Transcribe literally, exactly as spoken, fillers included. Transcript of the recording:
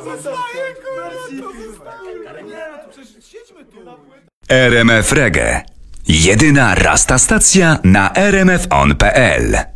zostaje, kurwa, to zostaje. Nie, no to przecież siedźmy tu. R M F Reggae. Jedyna rasta stacja na r m f on kropka p l.